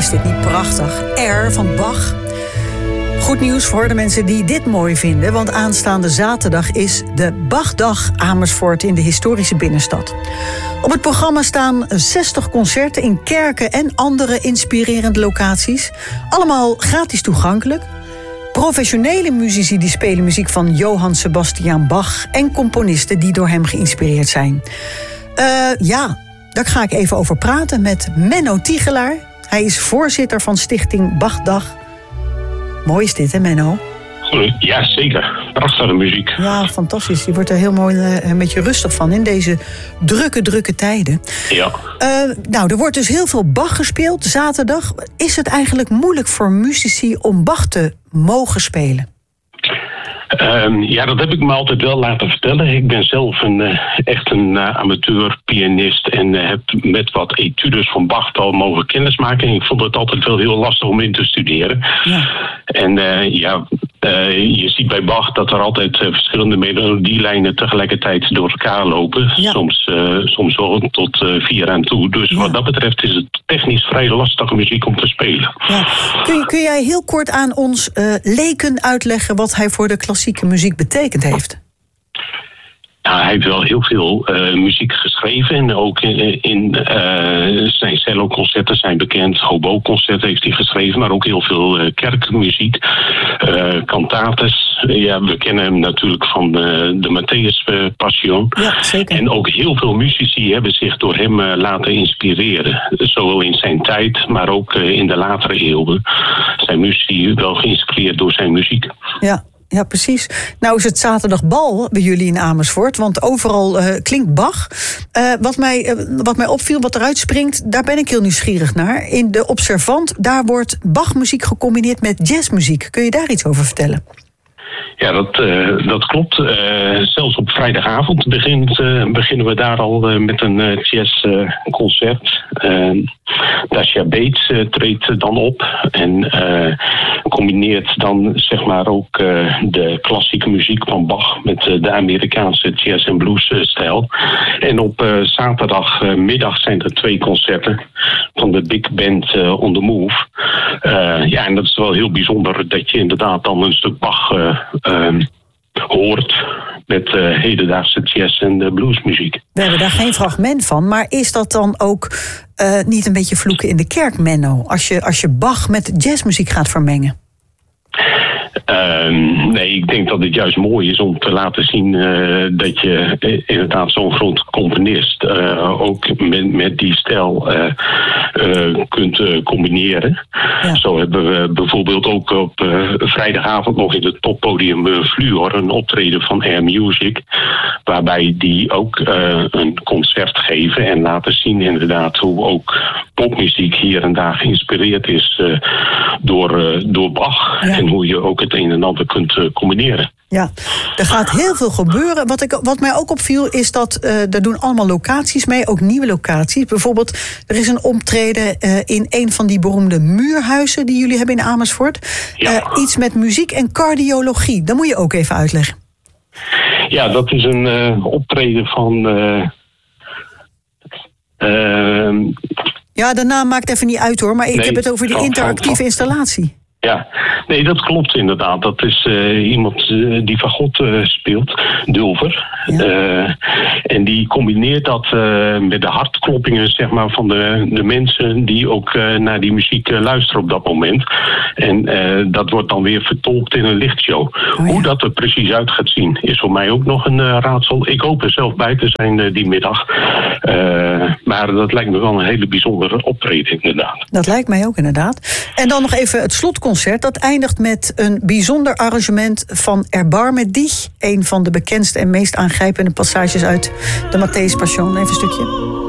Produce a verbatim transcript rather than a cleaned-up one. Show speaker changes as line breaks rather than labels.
is dit niet prachtig? R van Bach. Goed nieuws voor de mensen die dit mooi vinden, want aanstaande zaterdag is de Bachdag Amersfoort in de historische binnenstad. Op het programma staan zestig concerten in kerken en andere inspirerende locaties. Allemaal gratis toegankelijk. Professionele muzici die spelen muziek van Johann Sebastian Bach en componisten die door hem geïnspireerd zijn. Uh, ja, daar ga ik even over praten met Menno Tichelaar. Hij is voorzitter van Stichting Bachdag. Mooi is dit, hè, Menno?
Ja, zeker. Prachtige muziek.
Ja, fantastisch. Je wordt er heel mooi uh, een beetje rustig van in deze drukke, drukke tijden.
Ja.
Uh, nou, er wordt dus heel veel Bach gespeeld zaterdag. Is het eigenlijk moeilijk voor muzici om Bach te mogen spelen?
Um, ja, dat heb ik me altijd wel laten vertellen. Ik ben zelf een, uh, echt een uh, amateur-pianist en uh, heb met wat etudes van Bach wel mogen kennismaken. En ik vond het altijd wel heel lastig om in te studeren. Ja. En uh, ja, uh, je ziet bij Bach dat er altijd uh, verschillende melodielijnen tegelijkertijd door elkaar lopen. Ja. Soms, uh, soms wel tot uh, vier aan toe. Dus ja. Wat dat betreft is het technisch vrij lastige muziek om te spelen.
Ja. Kun, kun jij heel kort aan ons uh, leken uitleggen wat hij voor de klassieke muziek betekend heeft?
Ja, hij heeft wel heel veel uh, muziek geschreven. En ook in, in uh, zijn celloconcerten zijn bekend. Hobo-concerten heeft hij geschreven. Maar ook heel veel uh, kerkmuziek. Uh, cantates. Ja, we kennen hem natuurlijk van uh, de Matthäus uh, Passion.
Ja, zeker.
En ook heel veel muzici hebben zich door hem uh, laten inspireren. Zowel in zijn tijd, maar ook uh, in de latere eeuwen. Zijn muzici wel geïnspireerd door zijn muziek.
Ja. Ja, precies. Nou is het zaterdag bal bij jullie in Amersfoort, want overal uh, klinkt Bach. Uh, wat, mij, uh, wat mij opviel, wat eruit springt, daar ben ik heel nieuwsgierig naar. In de Observant, daar wordt Bachmuziek gecombineerd met jazzmuziek. Kun je daar iets over vertellen?
Ja, dat, uh, dat klopt. Uh, zelfs op vrijdagavond begint, uh, beginnen we daar al uh, met een uh, jazzconcert. Uh, Dasha Bates uh, treedt dan op en uh, combineert dan zeg maar ook uh, de klassieke muziek van Bach met uh, de Amerikaanse jazz- en blues-stijl. En op uh, zaterdagmiddag uh, zijn er twee concerten van de Big Band uh, on the Move. Uh, ja, en dat is wel heel bijzonder dat je inderdaad dan een stuk Bach uh, uh, hoort met uh, hedendaagse jazz- en uh, bluesmuziek.
We hebben daar geen fragment van, maar is dat dan ook uh, niet een beetje vloeken in de kerk, Menno? Als je, als je Bach met jazzmuziek gaat vermengen?
Uh, nee, ik denk dat het juist mooi is om te laten zien uh, dat je uh, inderdaad zo'n groot componist uh, ook met, met die stijl uh, uh, kunt uh, combineren. Ja. Zo hebben we bijvoorbeeld ook op uh, vrijdagavond nog in het toppodium uh, Fluor een optreden van Air Music, waarbij die ook uh, een concert geven en laten zien inderdaad hoe ook popmuziek hier en daar geïnspireerd is uh, door, uh, door Bach. Ja. En hoe je ook het een en ander kunt uh, combineren.
Ja, er gaat heel veel gebeuren. Wat, ik, wat mij ook opviel is dat uh, er doen allemaal locaties mee, ook nieuwe locaties. Bijvoorbeeld, er is een optreden uh, in een van die beroemde muurhuizen die jullie hebben in Amersfoort. Ja. Uh, iets met muziek en cardiologie. Dat moet je ook even uitleggen.
Ja, dat is een uh, optreden van... Uh, uh,
ja, de naam maakt even niet uit hoor, maar ik nee, heb het over die interactieve installatie.
Ja, nee, dat klopt inderdaad. Dat is uh, iemand uh, die fagot uh, speelt, Dulver. Ja. Uh, en die combineert dat uh, met de hartkloppingen zeg maar, van de, de mensen die ook uh, naar die muziek uh, luisteren op dat moment. En uh, dat wordt dan weer vertolkt in een lichtshow. Oh, ja. Hoe dat er precies uit gaat zien, is voor mij ook nog een uh, raadsel. Ik hoop er zelf bij te zijn uh, die middag. Uh, maar dat lijkt me wel een hele bijzondere optreden inderdaad.
Dat lijkt mij ook inderdaad. En dan nog even het slotconcert. Dat eindigt met een bijzonder arrangement van Erbarme dich. Een van de bekendste en meest aangrijpende passages uit de Matthäus Passion. Even een stukje.